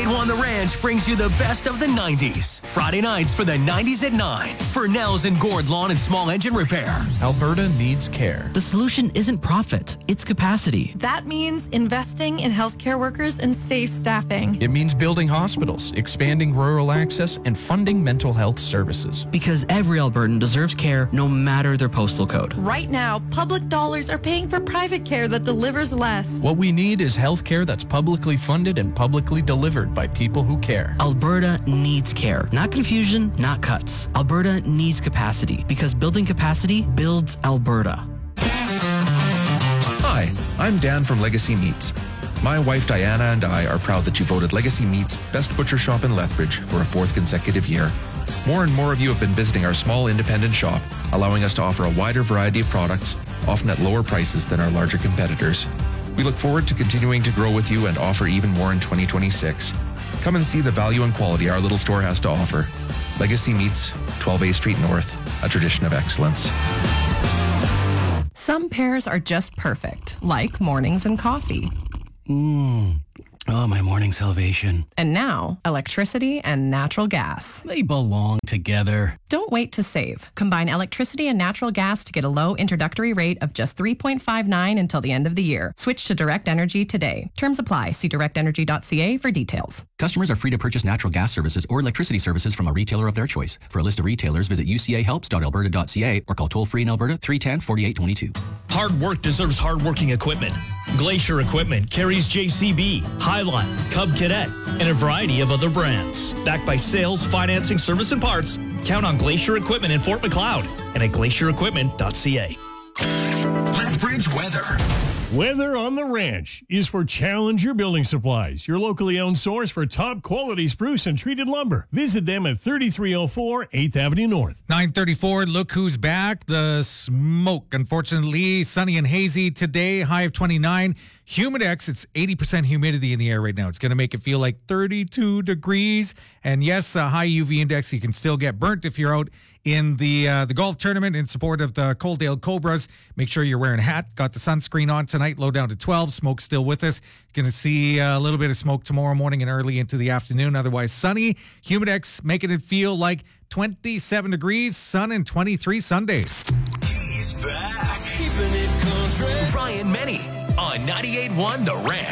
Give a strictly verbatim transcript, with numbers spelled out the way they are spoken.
one The Ranch brings you the best of the nineties. Friday nights for the nineties at nine. Furnell's and Gord Lawn and Small Engine Repair. Alberta needs care. The solution isn't profit, it's capacity. That means investing in healthcare workers and safe staffing. It means building hospitals, expanding rural access, and funding mental health services. Because every Albertan deserves care no matter their postal code. Right now, public dollars are paying for private care that delivers less. What we need is health care that's publicly funded and publicly delivered by people who care. Alberta needs care. Not confusion, not cuts. Alberta needs capacity because building capacity builds Alberta. Hi, I'm Dan from Legacy Meats. My wife Diana and I are proud that you voted Legacy Meats Best Butcher Shop in Lethbridge for a fourth consecutive year. More and more of you have been visiting our small independent shop, allowing us to offer a wider variety of products, often at lower prices than our larger competitors. We look forward to continuing to grow with you and offer even more in twenty twenty-six. Come and see the value and quality our little store has to offer. Legacy Meats, twelve A Street North, a tradition of excellence. Some pairs are just perfect, like mornings and coffee. Mmm. Oh, my morning salvation. And now, electricity and natural gas. They belong together. Don't wait to save. Combine electricity and natural gas to get a low introductory rate of just three point five nine until the end of the year. Switch to Direct Energy today. Terms apply. See direct energy dot c a for details. Customers are free to purchase natural gas services or electricity services from a retailer of their choice. For a list of retailers, visit u c a helps dot alberta dot c a or call toll-free in Alberta three one zero, four eight two two. Hard work deserves hard-working equipment. Glacier Equipment carries J C B, Highline, Cub Cadet, and a variety of other brands. Backed by sales, financing, service, and parts, count on Glacier Equipment in Fort Macleod and at glacier equipment dot c a. Lethbridge weather. Weather on the Ranch is for Challenger Building Supplies, your locally owned source for top quality spruce and treated lumber. Visit them at thirty-three oh four eighth Avenue North. nine thirty-four, look who's back. The smoke, unfortunately, sunny and hazy today, high of twenty-nine. Humidex, it's eighty percent humidity in the air right now. It's going to make it feel like thirty-two degrees. And yes, a high U V index. You can still get burnt if you're out in the uh, the golf tournament in support of the Coaldale Cobras. Make sure you're wearing a hat. Got the sunscreen on tonight, low down to twelve. Smoke still with us. Going to see a little bit of smoke tomorrow morning and early into the afternoon. Otherwise sunny. Humidex making it feel like twenty-seven degrees. Sun and twenty-three Sunday. He's back. Keeping it country. Ryan Menny on ninety-eight point one The Ranch.